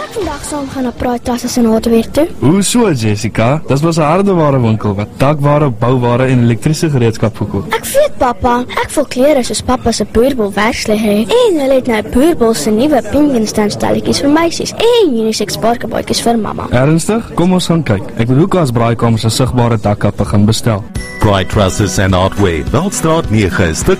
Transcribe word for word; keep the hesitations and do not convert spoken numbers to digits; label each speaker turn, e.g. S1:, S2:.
S1: ek vandag saam gaan na Pride Klasses in Hardware toe?
S2: Hoe so, Jessica? Dis was 'n hardeware winkel wat dakware, bouware en elektriese gereedskap verkoop.
S1: Ek weet, pappa. Ek voel klere soos pappa se boerbol werksligheid. En hulle het nou boerbol se nuwe pink en stand stelletjies vir meisies en unisex parkebootjies vir mamma.
S2: Ernstig? Kom ons gaan kyk. Ek wil Hoekas Braaikamer se sigbare dakkappe gaan bestel.
S3: Pride Trusses and Hardware, Veldstraat nege,